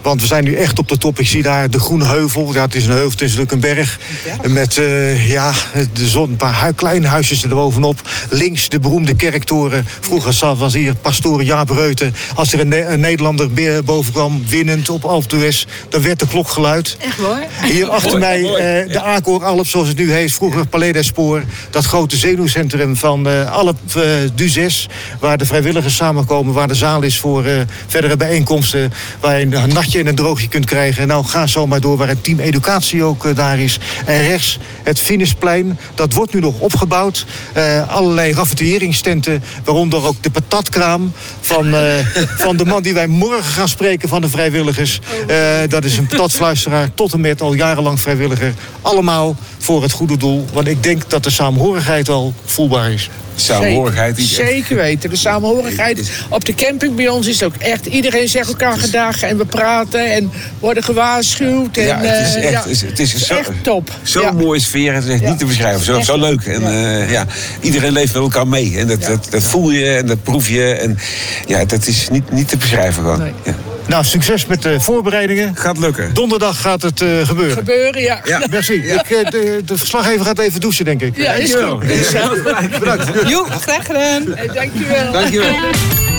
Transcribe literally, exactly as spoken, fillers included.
Want we zijn nu echt op de top. Ik zie daar de Groene Heuvel. Ja, het is een heuvel, het is natuurlijk een berg. Met uh, ja, de zon, een paar hu- kleine huisjes er bovenop. Links de beroemde kerktoren. Vroeger was hier pastoor Jaap Reuten. Als er een, ne- een Nederlander boven kwam, winnend op Alpe d'Huez, dan werd de klok geluid. Echt waar? Hier achter mij uh, de Acoor Alp, zoals het nu heet. Vroeger Palais des Spoor. Dat grote zenuwcentrum van uh, Alpe uh, d'Huez. Waar de vrijwilligers samenkomen. Waar de zaal is voor uh, verdere bijeenkomsten. Waar je een natje en een droogje kunt krijgen. Nou, ga zo maar door waar het team educatie ook uh, daar is. En rechts het Finishplein. Dat wordt nu nog opgebouwd. Uh, allerlei raffineringstenten. Waaronder ook de patatkraam van, uh, van de man die wij morgen gaan spreken van de vrijwilligers. Uh, dat is een patatfluisteraar tot en met al jarenlang vrijwilliger. Allemaal voor het goede doel. Want ik denk dat de samenhorigheid al voelbaar is. Samenhorigheid. Zeker, zeker weten. De samenhorigheid op de camping bij ons is ook echt... Iedereen zegt elkaar gedag en we praten en worden gewaarschuwd. En, ja, het is echt, ja, het is, het is zo, echt top. Zo'n ja. mooie sfeer, het is echt ja. niet te beschrijven. Zo, zo leuk. En, ja. Uh, ja, iedereen leeft met elkaar mee. En dat, ja. dat, dat voel je en dat proef je. En ja, dat is niet, niet te beschrijven gewoon. Nee. Ja. Nou, succes met de voorbereidingen. Gaat lukken. Donderdag gaat het uh, gebeuren. Gebeuren, ja. ja. Merci. Ja. Ik, uh, de, de verslaggever gaat even douchen, denk ik. Ja, is goed. Bedankt. Jo, graag gedaan. Hey, dankjewel. Dankjewel.